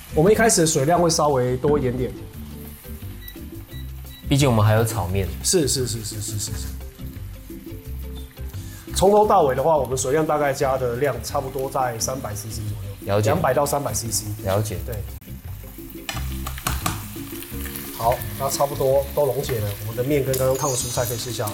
我们一开始的水量会稍微多一点点， 毕竟我们还有炒面。 是。从头到尾的话，我们水量大概加的量差不多在300cc 左右， 了解 200到300cc。 了解。 对。好，那差不多都溶解了，我们的面跟刚刚烫的蔬菜可以卸下来。